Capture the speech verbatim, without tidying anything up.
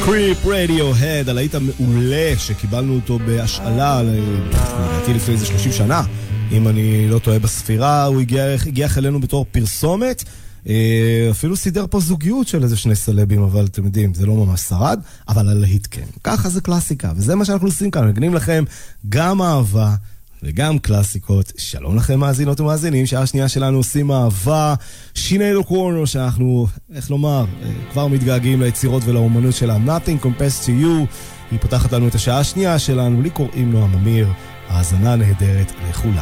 קריפ רדיוהד, הלהיט המעולה שקיבלנו אותו בהשאלה לדעתי לפני איזה שלושים שנה, אם אני לא טועה בספירה. הוא הגיע, הגיע אלינו בתור פרסומת, אפילו סידר פה זוגיות של איזה שני סלבים, אבל אתם יודעים, זה לא ממש שרד, אבל הלהיט כן. ככה זה קלאסיקה, וזה מה שאנחנו עושים כאן, נגנים לכם גם אהבה וגם קלאסיקות. שלום לכם מאזינות ומאזינים, שעה שנייה שלנו עושים אהבה, שיני לו קורנו, שאנחנו, איך לומר, כבר מתגעגעים ליצירות ולאומנות שלה. Nothing compares to you, היא פותחת לנו את השעה השנייה שלנו, לי קוראים נועם אמיר, האזנה נהדרת לכולם.